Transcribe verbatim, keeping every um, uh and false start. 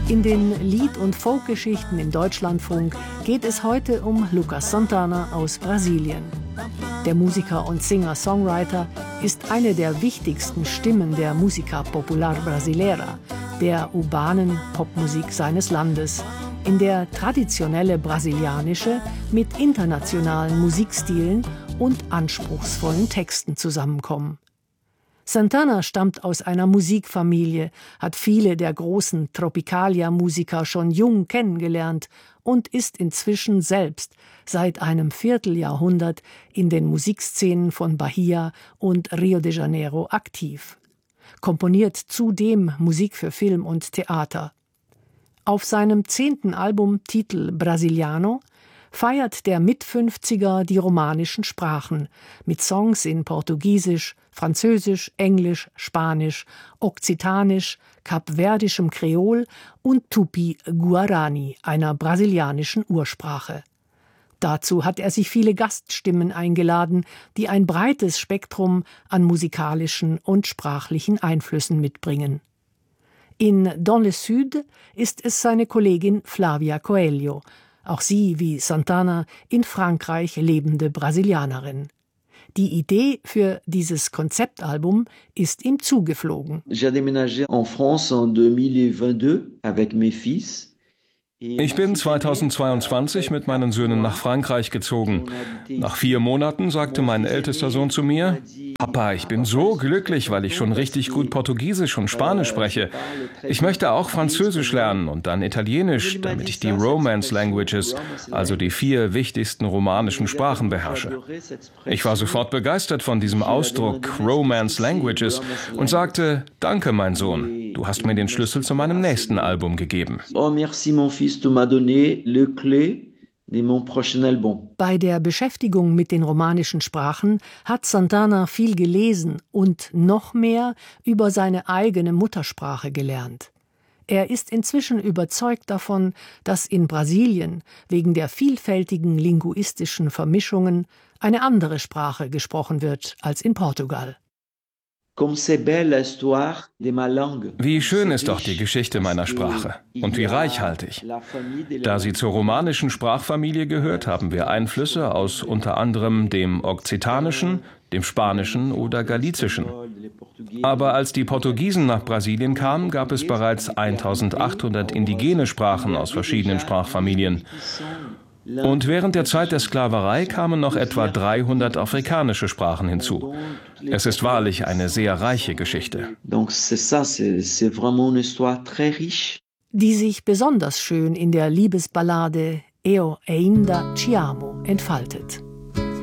In den Lied- und Folkgeschichten im Deutschlandfunk geht es heute um Lucas Santana aus Brasilien. Der Musiker und Singer-Songwriter ist eine der wichtigsten Stimmen der Música Popular Brasileira, der urbanen Popmusik seines Landes, in der traditionelle brasilianische mit internationalen Musikstilen und anspruchsvollen Texten zusammenkommen. Santana stammt aus einer Musikfamilie, hat viele der großen Tropicalia-Musiker schon jung kennengelernt und ist inzwischen selbst seit einem Vierteljahrhundert in den Musikszenen von Bahia und Rio de Janeiro aktiv. Komponiert zudem Musik für Film und Theater. Auf seinem zehnten Album Titel Brasiliano feiert der Mitfünfziger die romanischen Sprachen mit Songs in Portugiesisch, Französisch, Englisch, Spanisch, Okzitanisch, kapverdischem Kreol und Tupi-Guarani, einer brasilianischen Ursprache. Dazu hat er sich viele Gaststimmen eingeladen, die ein breites Spektrum an musikalischen und sprachlichen Einflüssen mitbringen. In Dans le Sud ist es seine Kollegin Flavia Coelho, auch sie wie Santana in Frankreich lebende Brasilianerin. Die Idee für dieses Konzeptalbum ist ihm zugeflogen. J'ai déménagé en France en deux mille vingt-deux avec mes fils. Ich bin zweitausendzweiundzwanzig mit meinen Söhnen nach Frankreich gezogen. Nach vier Monaten sagte mein ältester Sohn zu mir: Papa, ich bin so glücklich, weil ich schon richtig gut Portugiesisch und Spanisch spreche. Ich möchte auch Französisch lernen und dann Italienisch, damit ich die Romance Languages, also die vier wichtigsten romanischen Sprachen, beherrsche. Ich war sofort begeistert von diesem Ausdruck Romance Languages und sagte: Danke, mein Sohn, du hast mir den Schlüssel zu meinem nächsten Album gegeben. Oh, merci, mon fils. Bei der Beschäftigung mit den romanischen Sprachen hat Santana viel gelesen und noch mehr über seine eigene Muttersprache gelernt. Er ist inzwischen überzeugt davon, dass in Brasilien wegen der vielfältigen linguistischen Vermischungen eine andere Sprache gesprochen wird als in Portugal. Wie schön ist doch die Geschichte meiner Sprache und wie reichhaltig. Da sie zur romanischen Sprachfamilie gehört, haben wir Einflüsse aus unter anderem dem Okzitanischen, dem Spanischen oder Galizischen. Aber als die Portugiesen nach Brasilien kamen, gab es bereits eintausendachthundert indigene Sprachen aus verschiedenen Sprachfamilien. Und während der Zeit der Sklaverei kamen noch etwa dreihundert afrikanische Sprachen hinzu. Es ist wahrlich eine sehr reiche Geschichte. Die sich besonders schön in der Liebesballade Eo ainda te amo entfaltet.